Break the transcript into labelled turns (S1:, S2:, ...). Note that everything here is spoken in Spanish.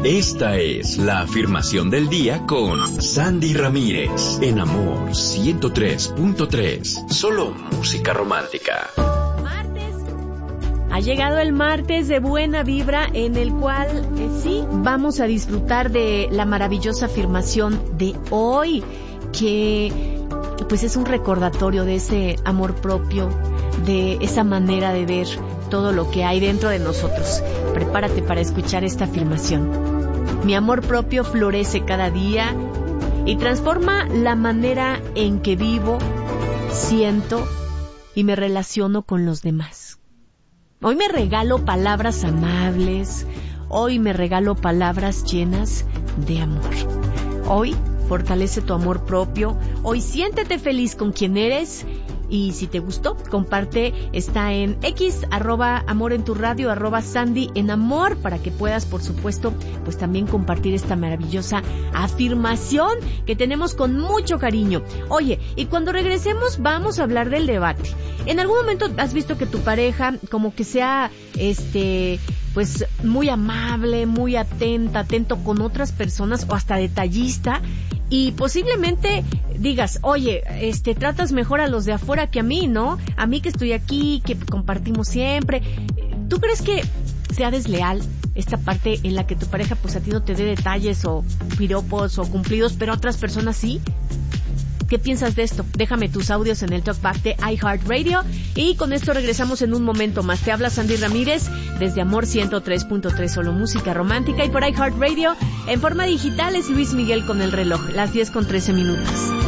S1: Esta es la afirmación del día con Sandy Ramírez en Amor 103.3. Solo música romántica.
S2: Ha llegado el martes de buena vibra en el cual sí vamos a disfrutar de la maravillosa afirmación de hoy, que pues es un recordatorio de ese amor propio, de esa manera de ver todo lo que hay dentro de nosotros. Prepárate para escuchar esta afirmación. Mi amor propio florece cada día y transforma la manera en que vivo, siento y me relaciono con los demás. Hoy me regalo palabras amables, hoy me regalo palabras llenas de amor. Hoy fortalece tu amor propio, hoy siéntete feliz con quien eres y si te gustó, comparte, está en X, @amorenturradio, @SandyEnAmor, para que puedas, por supuesto, pues también compartir esta maravillosa afirmación que tenemos con mucho cariño. Oye, y cuando regresemos vamos a hablar del debate. ¿En algún momento has visto que tu pareja como que sea, pues muy amable, muy atento con otras personas o hasta detallista? Y posiblemente digas, oye, tratas mejor a los de afuera que a mí, ¿no? A mí que estoy aquí, que compartimos siempre. ¿Tú crees que sea desleal esta parte en la que tu pareja pues a ti no te dé detalles o piropos o cumplidos, pero a otras personas sí? ¿Qué piensas de esto? Déjame tus audios en el Talkback de iHeartRadio y con esto regresamos en un momento más. Te habla Sandy Ramírez desde Amor 103.3, solo música romántica, y por iHeartRadio en forma digital es Luis Miguel con el reloj, las 10:13.